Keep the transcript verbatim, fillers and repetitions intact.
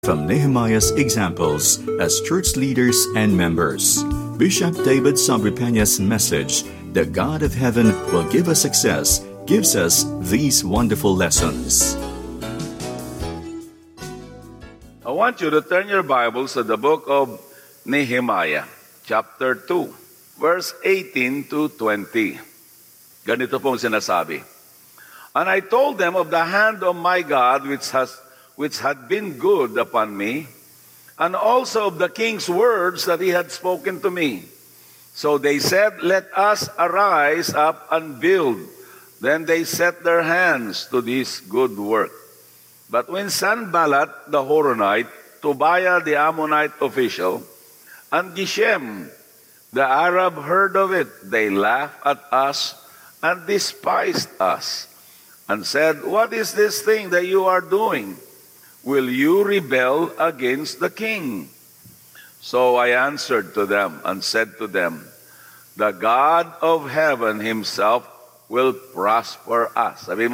from Nehemiah's examples as church leaders and members. Bishop David Sambripeña's message, "The God of Heaven will give us success," gives us these wonderful lessons. I want you to turn your Bibles to the book of Nehemiah, chapter two, verse eighteen to twenty. Ganito pong sinasabi. "And I told them of the hand of my God which has which had been good upon me, and also of the king's words that he had spoken to me. So they said, 'Let us arise up and build.' Then they set their hands to this good work. But when Sanballat the Horonite, Tobiah the Ammonite official, and Geshem the Arab heard of it, they laughed at us and despised us, and said, 'What is this thing that you are doing? Will you rebel against the king?' So I answered to them and said to them, 'The God of heaven himself will prosper us.'" Sabi mo,